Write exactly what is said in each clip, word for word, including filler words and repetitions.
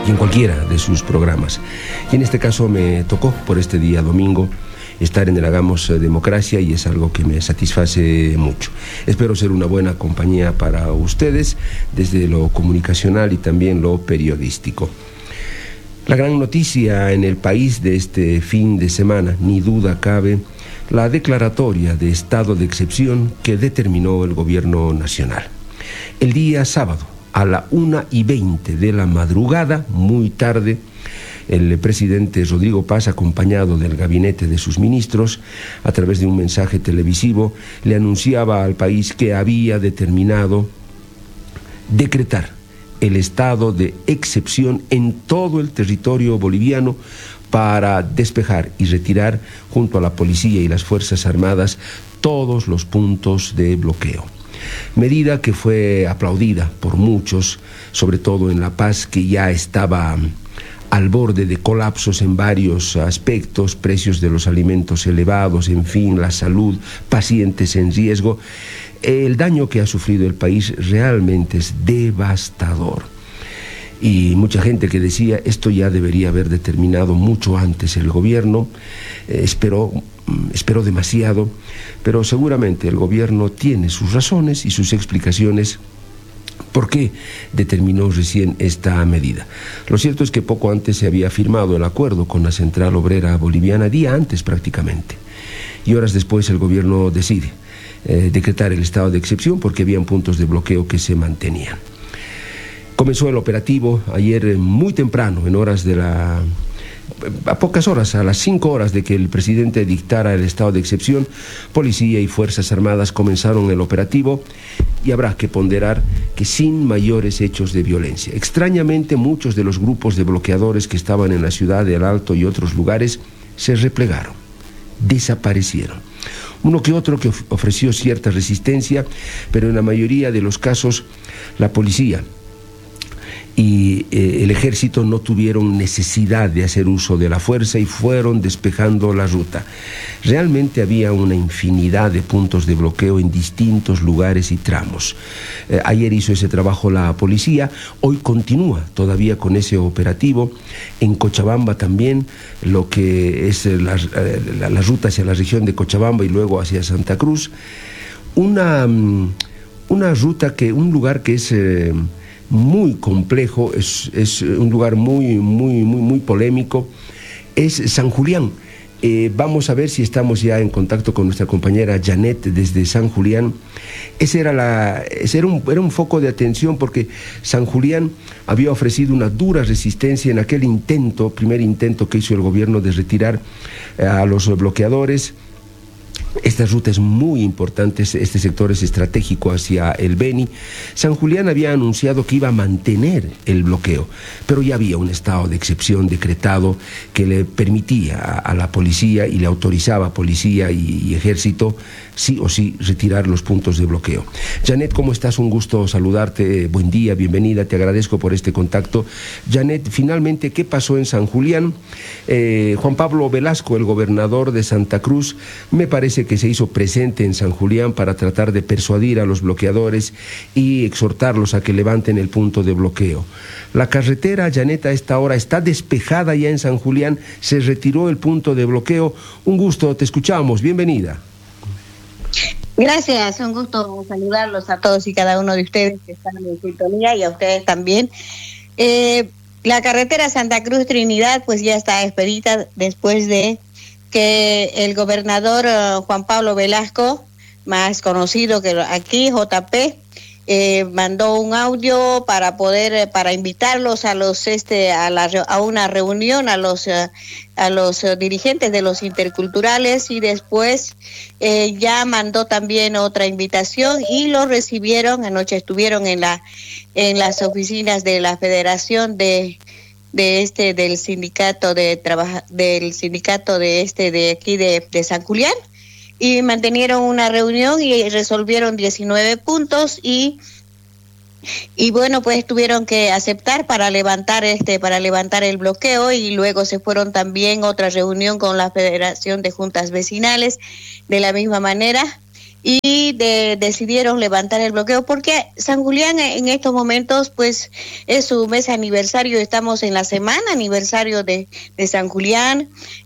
en cualquiera de sus programas. Y en este caso me tocó, por este día domingo, estar en el Hagamos Democracia, y es algo que me satisface mucho. Espero ser una buena compañía para ustedes desde lo comunicacional y también lo periodístico. La gran noticia en el país de este fin de semana, ni duda cabe, la declaratoria de estado de excepción que determinó el gobierno nacional. El día sábado, a la una y veinte de la madrugada, muy tarde, el presidente Rodrigo Paz, acompañado del gabinete de sus ministros, a través de un mensaje televisivo, le anunciaba al país que había determinado decretar el estado de excepción en todo el territorio boliviano para despejar y retirar, junto a la policía y las Fuerzas Armadas, todos los puntos de bloqueo. Medida que fue aplaudida por muchos, sobre todo en La Paz, que ya estaba al borde de colapsos en varios aspectos, precios de los alimentos elevados, en fin, la salud, pacientes en riesgo. El daño que ha sufrido el país realmente es devastador. Y mucha gente que decía, esto ya debería haber determinado mucho antes el gobierno, eh, esperó, esperó demasiado, pero seguramente el gobierno tiene sus razones y sus explicaciones por qué determinó recién esta medida. Lo cierto es que poco antes se había firmado el acuerdo con la Central Obrera Boliviana, día antes prácticamente, y horas después el gobierno decide eh, decretar el estado de excepción porque habían puntos de bloqueo que se mantenían. Comenzó el operativo ayer muy temprano, en horas de la... a pocas horas, a las cinco horas de que el presidente dictara el estado de excepción, policía y Fuerzas Armadas comenzaron el operativo, y habrá que ponderar que sin mayores hechos de violencia. Extrañamente, muchos de los grupos de bloqueadores que estaban en la ciudad de El Alto y otros lugares se replegaron, desaparecieron. Uno que otro que ofreció cierta resistencia, pero en la mayoría de los casos la policía y eh, el ejército no tuvieron necesidad de hacer uso de la fuerza y fueron despejando la ruta. Realmente había una infinidad de puntos de bloqueo en distintos lugares y tramos. Eh, ayer hizo ese trabajo la policía, hoy continúa todavía con ese operativo. En Cochabamba también, lo que es la, la, la ruta hacia la región de Cochabamba y luego hacia Santa Cruz. Una, una ruta que, un lugar que es... Eh, muy complejo, es, es un lugar muy, muy, muy, muy polémico, es San Julián. Eh, vamos a ver si estamos ya en contacto con nuestra compañera Janet desde San Julián. Ese era, la, ese era, un, era un foco de atención porque San Julián había ofrecido una dura resistencia en aquel intento, primer intento que hizo el gobierno de retirar eh, a los bloqueadores. Esta ruta es muy importante, este sector es estratégico hacia el Beni. San Julián había anunciado que iba a mantener el bloqueo, pero ya había un estado de excepción decretado que le permitía a, a la policía y le autorizaba a policía y, y ejército sí o sí retirar los puntos de bloqueo. Janet, ¿cómo estás? Un gusto saludarte, buen día, bienvenida, te agradezco por este contacto. Janet, finalmente, ¿qué pasó en San Julián? Eh, Juan Pablo Velasco, el gobernador de Santa Cruz, me parece que se hizo presente en San Julián para tratar de persuadir a los bloqueadores y exhortarlos a que levanten el punto de bloqueo. La carretera, Janet, a esta hora está despejada ya en San Julián, se retiró el punto de bloqueo. Un gusto, te escuchamos, bienvenida. Gracias, un gusto saludarlos a todos y cada uno de ustedes que están en sintonía y a ustedes también. Eh, la carretera Santa Cruz Trinidad pues ya está expedita después de que el gobernador uh, Juan Pablo Velasco, más conocido que aquí, J P, eh, mandó un audio para poder, para invitarlos a los este a la a una reunión a los uh, a los uh, dirigentes de los interculturales, y después eh, ya mandó también otra invitación y los recibieron. Anoche estuvieron en la en las oficinas de la Federación de de este del sindicato de trabaja, del sindicato de este de aquí de, de San Julián, y mantenieron una reunión y resolvieron diecinueve puntos y y bueno, pues tuvieron que aceptar para levantar este para levantar el bloqueo, y luego se fueron también otra reunión con la Federación de Juntas Vecinales de la misma manera. y de, decidieron levantar el bloqueo porque San Julián en estos momentos pues es su mes aniversario, estamos en la semana aniversario de, de San Julián,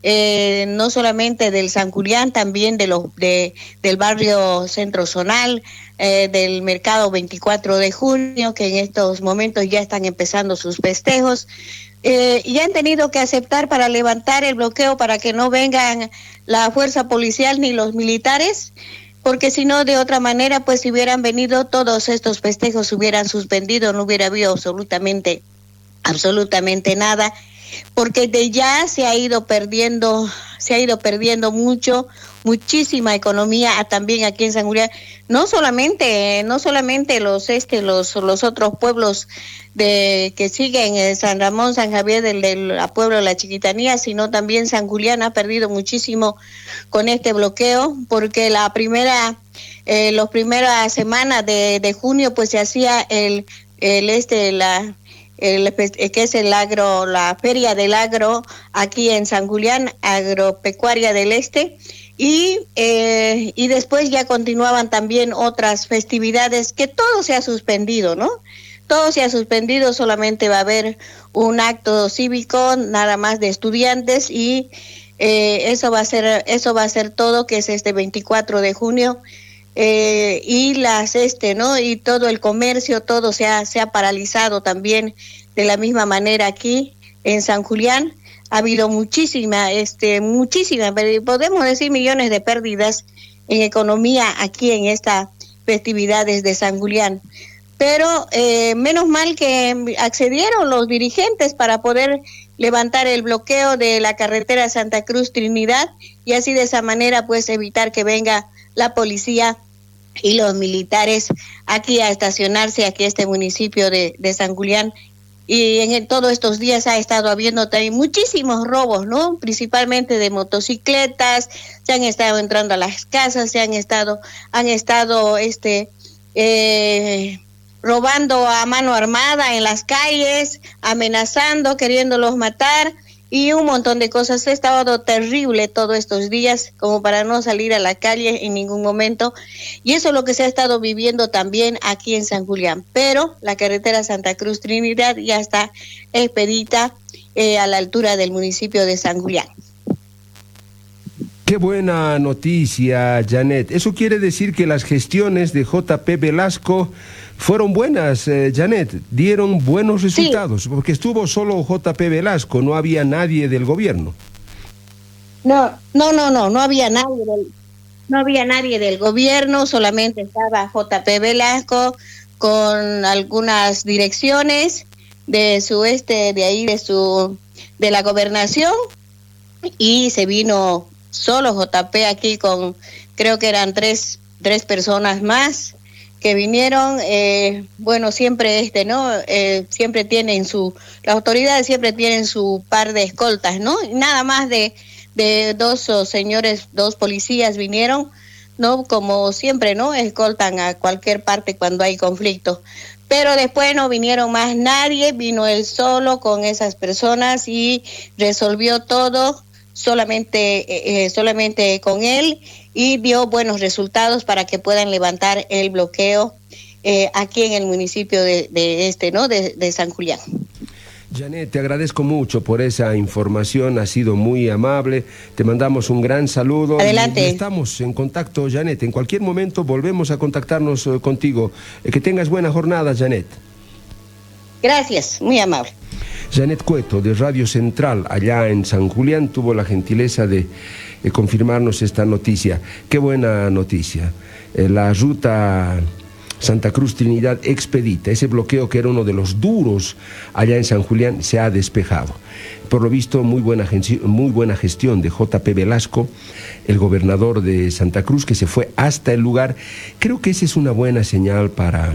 eh, no solamente del San Julián, también de los de del barrio Centro Zonal, eh, del mercado veinticuatro de junio, que en estos momentos ya están empezando sus festejos. Eh, y han tenido que aceptar para levantar el bloqueo para que no vengan la fuerza policial ni los militares, porque si no, de otra manera, pues si hubieran venido, todos estos festejos se hubieran suspendido, no hubiera habido absolutamente, absolutamente nada, porque de ya se ha ido perdiendo, se ha ido perdiendo mucho, muchísima economía también aquí en San Julián, no solamente, no solamente los este, los, los otros pueblos de que siguen eh, San Ramón, San Javier del, del pueblo de la Chiquitanía, sino también San Julián ha perdido muchísimo con este bloqueo, porque la primera, eh, las primeras semanas de, de junio, pues se hacía el, el este, la el que es el agro, la feria del agro aquí en San Julián, agropecuaria del este, y eh, y después ya continuaban también otras festividades que todo se ha suspendido, ¿no? Todo se ha suspendido, solamente va a haber un acto cívico nada más de estudiantes y eh, eso va a ser eso va a ser todo, que es este veinticuatro de junio. Eh, y las este no y todo el comercio, todo se ha se ha paralizado también de la misma manera aquí en San Julián. Ha habido muchísima este muchísima, podemos decir millones de pérdidas en economía aquí en estas festividades de San Julián, pero eh, menos mal que accedieron los dirigentes para poder levantar el bloqueo de la carretera Santa Cruz Trinidad y así de esa manera pues evitar que venga la policía y los militares aquí a estacionarse aquí a este municipio de, de San Julián. Y en el, todos estos días ha estado habiendo también muchísimos robos, ¿no? Principalmente de motocicletas, se han estado entrando a las casas, se han estado, han estado este eh, robando a mano armada en las calles, amenazando, queriéndolos matar. Y un montón de cosas. Ha estado terrible todos estos días como para no salir a la calle en ningún momento. Y eso es lo que se ha estado viviendo también aquí en San Julián. Pero la carretera Santa Cruz Trinidad ya está expedita eh, a la altura del municipio de San Julián. Qué buena noticia, Janet. Eso quiere decir que las gestiones de J P Velasco fueron buenas, eh, Janet, dieron buenos resultados, sí. Porque estuvo solo J P Velasco, no había nadie del gobierno. No, no, no, no, no había nadie del, no había nadie del gobierno, solamente estaba J P Velasco con algunas direcciones de su este, de ahí de su, de la gobernación, y se vino solo J P aquí con, creo que eran tres, tres personas más que vinieron. Eh, bueno, siempre este, ¿no? Eh, siempre tienen su, las autoridades siempre tienen su par de escoltas, ¿no? Nada más de, de dos oh, señores, dos policías vinieron, ¿no? Como siempre, ¿no? Escoltan a cualquier parte cuando hay conflicto. Pero después no vinieron más nadie, vino él solo con esas personas y resolvió todo solamente, eh, solamente con él, y dio buenos resultados para que puedan levantar el bloqueo eh, aquí en el municipio de, de este, ¿no? De, de San Julián. Janet, te agradezco mucho por esa información, ha sido muy amable, te mandamos un gran saludo. Adelante. Y estamos en contacto, Janet, en cualquier momento volvemos a contactarnos uh, contigo. Eh, que tengas buena jornada, Janet. Gracias, muy amable. Janet Cueto, de Radio Central, allá en San Julián, tuvo la gentileza de eh, confirmarnos esta noticia. Qué buena noticia. Eh, la ruta Santa Cruz Trinidad expedita, ese bloqueo que era uno de los duros allá en San Julián, se ha despejado. Por lo visto, muy buena, muy buena gestión de J P Velasco, el gobernador de Santa Cruz, que se fue hasta el lugar. Creo que esa es una buena señal para...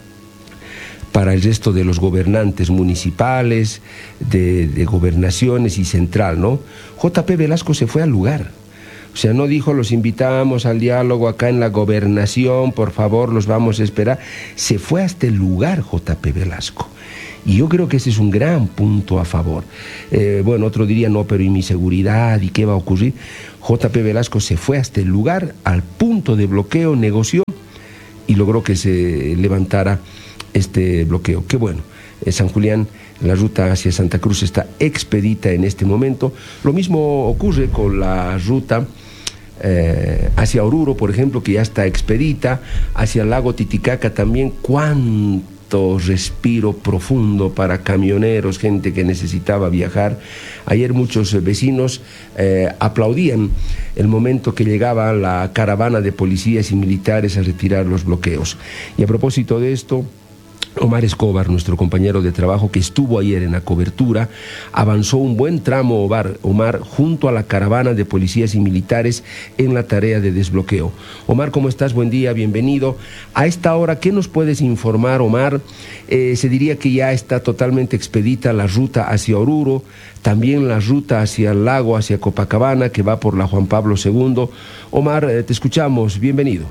para el resto de los gobernantes municipales, de, de gobernaciones y central, ¿no? J P Velasco se fue al lugar. O sea, no dijo, los invitamos al diálogo acá en la gobernación, por favor, los vamos a esperar. Se fue hasta el lugar J P Velasco. Y yo creo que ese es un gran punto a favor. Eh, bueno, otro diría, no, pero ¿y mi seguridad? ¿Y qué va a ocurrir? J P Velasco se fue hasta el lugar, al punto de bloqueo, negoció y logró que se levantara este bloqueo. Qué bueno. Eh, San Julián, la ruta hacia Santa Cruz está expedita en este momento. Lo mismo ocurre con la ruta eh, hacia Oruro, por ejemplo, que ya está expedita, hacia el lago Titicaca también. Cuánto respiro profundo para camioneros, gente que necesitaba viajar. Ayer muchos vecinos eh, aplaudían el momento que llegaba la caravana de policías y militares a retirar los bloqueos. Y a propósito de esto, Omar Escobar, nuestro compañero de trabajo que estuvo ayer en la cobertura, avanzó un buen tramo, Omar, Omar, junto a la caravana de policías y militares en la tarea de desbloqueo. Omar, ¿cómo estás? Buen día, bienvenido. A esta hora, ¿qué nos puedes informar, Omar? Eh, se diría que ya está totalmente expedita la ruta hacia Oruro, también la ruta hacia el lago, hacia Copacabana, que va por la Juan Pablo segundo. Omar, eh, te escuchamos, bienvenido.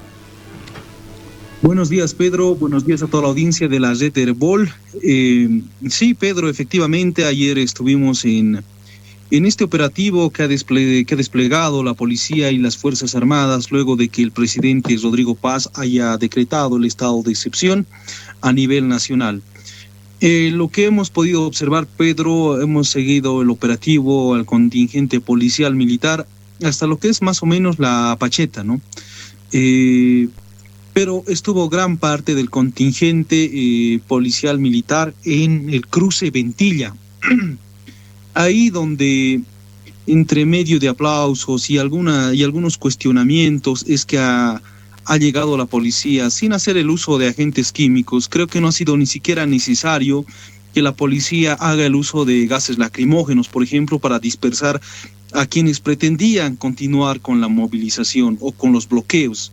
Buenos días, Pedro. Buenos días a toda la audiencia de la red Herbol. Eh, sí, Pedro, efectivamente, ayer estuvimos en, en este operativo que ha, desple- que ha desplegado la policía y las Fuerzas Armadas luego de que el presidente Rodrigo Paz haya decretado el estado de excepción a nivel nacional. Eh, lo que hemos podido observar, Pedro, hemos seguido el operativo al contingente policial militar hasta lo que es más o menos la Pacheta, ¿no? Eh... Pero estuvo gran parte del contingente eh, policial militar en el cruce Ventilla. Ahí donde, entre medio de aplausos y, alguna, y algunos cuestionamientos, es que ha, ha llegado la policía sin hacer el uso de agentes químicos. Creo que no ha sido ni siquiera necesario que la policía haga el uso de gases lacrimógenos, por ejemplo, para dispersar a quienes pretendían continuar con la movilización o con los bloqueos.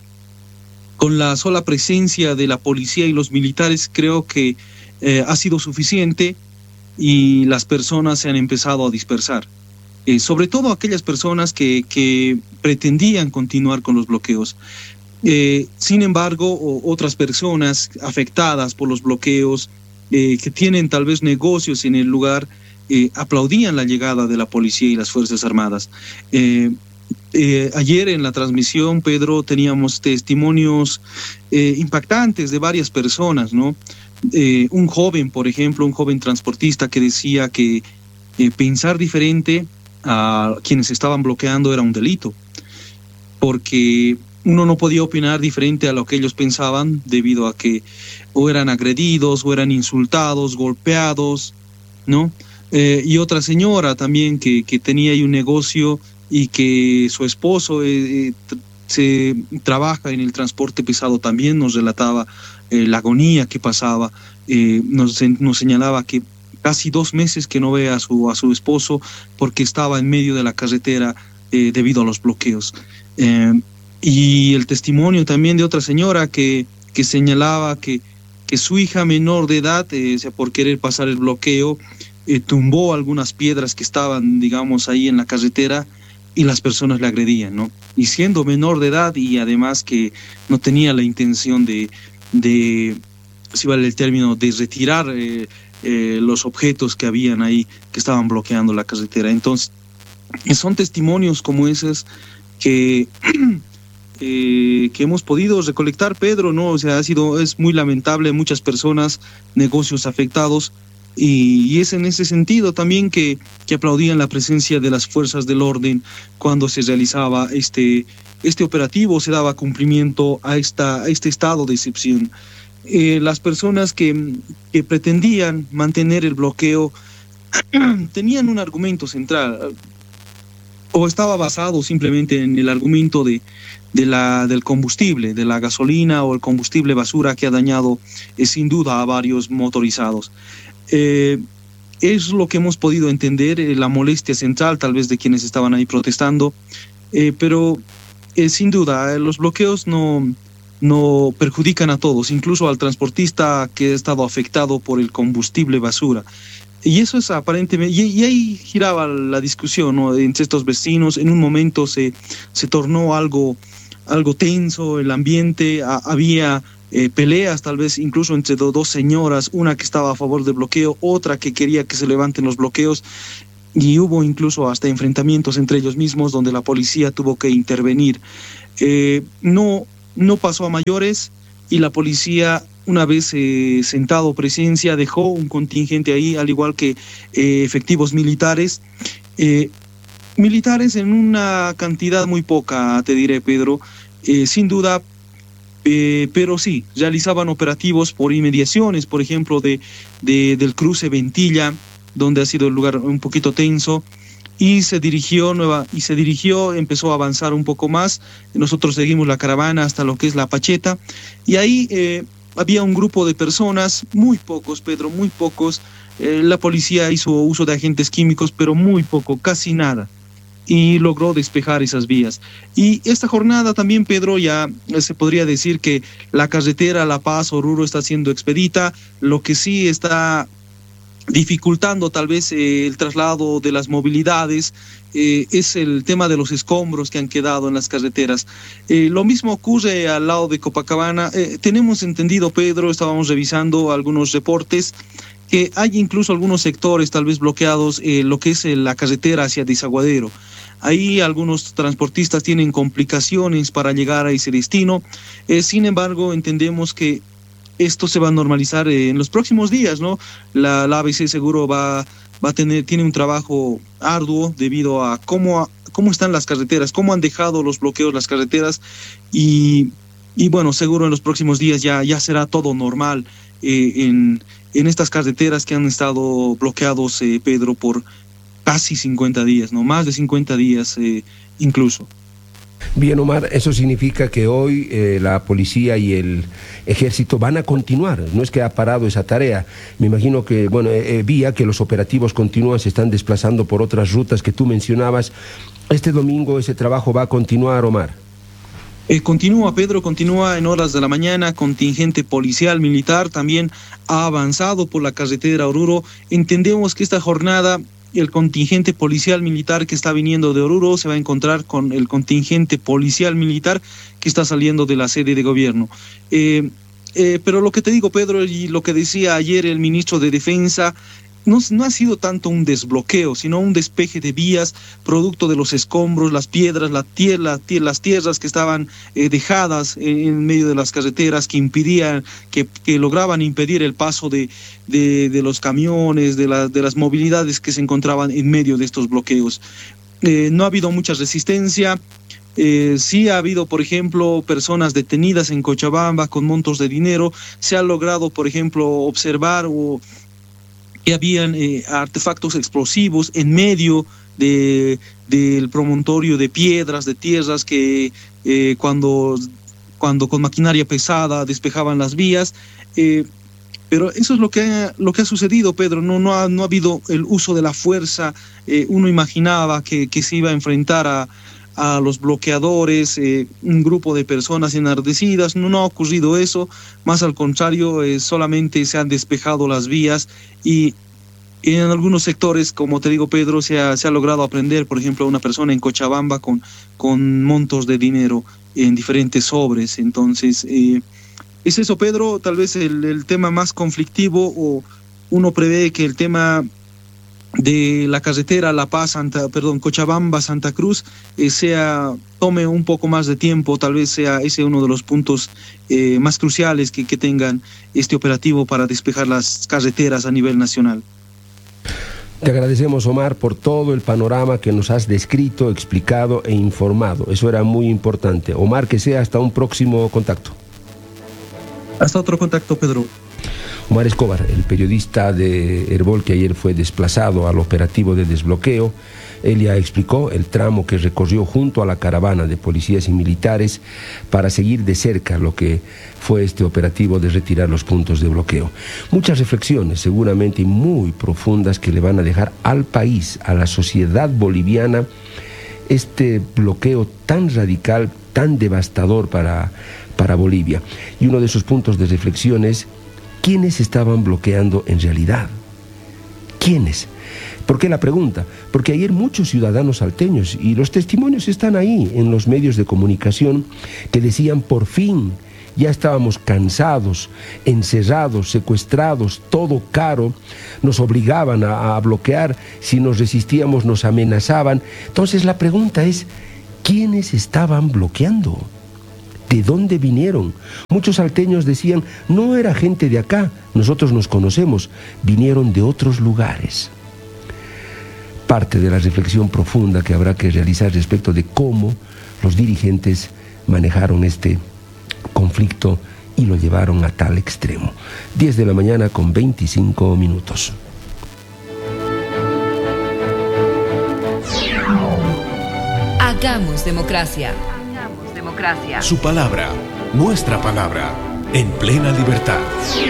Con la sola presencia de la policía y los militares creo que eh, ha sido suficiente y las personas se han empezado a dispersar. Eh, sobre todo aquellas personas que, que pretendían continuar con los bloqueos. Eh, sin embargo, o, otras personas afectadas por los bloqueos, eh, que tienen tal vez negocios en el lugar, eh, aplaudían la llegada de la policía y las Fuerzas Armadas. Eh, Eh, ayer en la transmisión, Pedro, teníamos testimonios eh, impactantes de varias personas, ¿no? Eh, un joven, por ejemplo, un joven transportista que decía que eh, pensar diferente a quienes estaban bloqueando era un delito, porque uno no podía opinar diferente a lo que ellos pensaban debido a que o eran agredidos o eran insultados, golpeados, ¿no? Eh, y otra señora también que, que tenía ahí un negocio y que su esposo eh, se trabaja en el transporte pesado, también nos relataba eh, la agonía que pasaba, eh, nos, nos señalaba que casi dos meses que no ve a su, a su esposo porque estaba en medio de la carretera eh, debido a los bloqueos. Eh, y el testimonio también de otra señora que, que señalaba que, que su hija menor de edad, eh, por querer pasar el bloqueo, eh, tumbó algunas piedras que estaban, digamos, ahí en la carretera, y las personas le agredían, ¿no? Y siendo menor de edad y además que no tenía la intención de, de si vale el término, de retirar eh, eh, los objetos que habían ahí, que estaban bloqueando la carretera. Entonces, son testimonios como esos que, eh, que hemos podido recolectar, Pedro, ¿no? O sea, ha sido, es muy lamentable, muchas personas, negocios afectados. Y, y es en ese sentido también que, que aplaudían la presencia de las fuerzas del orden cuando se realizaba este, este operativo, se daba cumplimiento a, esta, a este estado de excepción. Eh, las personas que, que pretendían mantener el bloqueo tenían un argumento central, o estaba basado simplemente en el argumento de, de la, del combustible, de la gasolina o el combustible basura que ha dañado eh, sin duda a varios motorizados. Eh, es lo que hemos podido entender, eh, la molestia central tal vez de quienes estaban ahí protestando, eh, pero eh, sin duda eh, los bloqueos no, no perjudican a todos, incluso al transportista que ha estado afectado por el combustible basura. Y eso es aparentemente, y, y ahí giraba la discusión, ¿no?, entre estos vecinos. En un momento se, se tornó algo, algo tenso el ambiente, a, había eh, peleas, tal vez incluso entre do, dos señoras, una que estaba a favor del bloqueo, otra que quería que se levanten los bloqueos, y hubo incluso hasta enfrentamientos entre ellos mismos donde la policía tuvo que intervenir. Eh, no, no pasó a mayores, y la policía, una vez eh, sentado presencia, dejó un contingente ahí, al igual que eh, efectivos militares, eh, militares en una cantidad muy poca, te diré, Pedro, eh, sin duda, eh, pero sí, realizaban operativos por inmediaciones, por ejemplo, de, de, del cruce Ventilla, donde ha sido el lugar un poquito tenso, y se dirigió nueva y se dirigió, empezó a avanzar un poco más. Nosotros seguimos la caravana hasta lo que es La Pacheta, y ahí eh, había un grupo de personas, muy pocos, Pedro, muy pocos. Eh, la policía hizo uso de agentes químicos, pero muy poco, casi nada, y logró despejar esas vías. Y esta jornada también, Pedro, ya se podría decir que la carretera La Paz-Oruro está siendo expedita. Lo que sí está dificultando tal vez eh, el traslado de las movilidades eh, es el tema de los escombros que han quedado en las carreteras. Eh, lo mismo ocurre al lado de Copacabana. Eh, tenemos entendido, Pedro, estábamos revisando algunos reportes, que hay incluso algunos sectores tal vez bloqueados, eh, lo que es eh, la carretera hacia Desaguadero. Ahí algunos transportistas tienen complicaciones para llegar a ese destino. Eh, sin embargo, entendemos que esto se va a normalizar eh, en los próximos días, ¿no? La, la A B C seguro va, va a tener, tiene un trabajo arduo debido a cómo, a cómo están las carreteras, cómo han dejado los bloqueos las carreteras, y, y bueno, seguro en los próximos días ya, ya será todo normal eh, en, en estas carreteras que han estado bloqueados, eh, Pedro, por casi cincuenta días, ¿no? Más de cincuenta días eh, incluso. Bien, Omar, eso significa que hoy eh, la policía y el ejército van a continuar, no es que ha parado esa tarea. Me imagino que, bueno, eh, vía que los operativos continúan, se están desplazando por otras rutas que tú mencionabas. Este domingo ese trabajo va a continuar, Omar. Eh, continúa, Pedro, continúa en horas de la mañana. Contingente policial militar también ha avanzado por la carretera Oruro. Entendemos que esta jornada el contingente policial militar que está viniendo de Oruro se va a encontrar con el contingente policial militar que está saliendo de la sede de gobierno. Eh, eh, pero lo que te digo, Pedro, y lo que decía ayer el ministro de Defensa, no, no ha sido tanto un desbloqueo, sino un despeje de vías, producto de los escombros, las piedras, la tierra, las tierras que estaban eh, dejadas en, en medio de las carreteras, que impidían, que, que lograban impedir el paso de, de, de los camiones, de, la, de las movilidades que se encontraban en medio de estos bloqueos. Eh, no ha habido mucha resistencia. Eh, sí ha habido, por ejemplo, personas detenidas en Cochabamba con montos de dinero. Se ha logrado, por ejemplo, observar o que habían eh, artefactos explosivos en medio de, del promontorio de piedras, de tierras, que eh, cuando, cuando con maquinaria pesada despejaban las vías. Eh, pero eso es lo que ha, lo que ha sucedido, Pedro. No, no, ha, no ha habido el uso de la fuerza. Eh, uno imaginaba que, que se iba a enfrentar a, a los bloqueadores, eh, un grupo de personas enardecidas. No, no ha ocurrido eso, más al contrario, eh, solamente se han despejado las vías, y en algunos sectores, como te digo, Pedro, se ha, se ha logrado aprender, por ejemplo, a una persona en Cochabamba con, con montos de dinero en diferentes sobres. Entonces, eh, es eso, Pedro, tal vez el, el tema más conflictivo, o uno prevé que el tema de la carretera La Paz, Santa, perdón, Cochabamba, Santa Cruz, eh, sea, tome un poco más de tiempo. Tal vez sea ese uno de los puntos eh, más cruciales que, que tengan este operativo para despejar las carreteras a nivel nacional. Te agradecemos, Omar, por todo el panorama que nos has descrito, explicado e informado. Eso era muy importante. Omar, que sea hasta un próximo contacto. Hasta otro contacto, Pedro. Omar Escobar, el periodista de Herbol que ayer fue desplazado al operativo de desbloqueo, él ya explicó el tramo que recorrió junto a la caravana de policías y militares para seguir de cerca lo que fue este operativo de retirar los puntos de bloqueo. Muchas reflexiones seguramente muy profundas que le van a dejar al país, a la sociedad boliviana, este bloqueo tan radical, tan devastador para, para Bolivia. Y uno de esos puntos de reflexión es: ¿quiénes estaban bloqueando en realidad? ¿Quiénes? ¿Por qué la pregunta? Porque ayer muchos ciudadanos salteños, y los testimonios están ahí en los medios de comunicación, que decían por fin Ya estábamos cansados, encerrados, secuestrados, todo caro. Nos obligaban a, a bloquear. Si nos resistíamos, nos amenazaban. Entonces la pregunta es, ¿quiénes estaban bloqueando? ¿De dónde vinieron? Muchos salteños decían, no era gente de acá, nosotros nos conocemos, vinieron de otros lugares. Parte de la reflexión profunda que habrá que realizar respecto de cómo los dirigentes manejaron este conflicto y lo llevaron a tal extremo. diez de la mañana con veinticinco minutos. Hagamos democracia. Hagamos democracia. Su palabra, nuestra palabra, en plena libertad.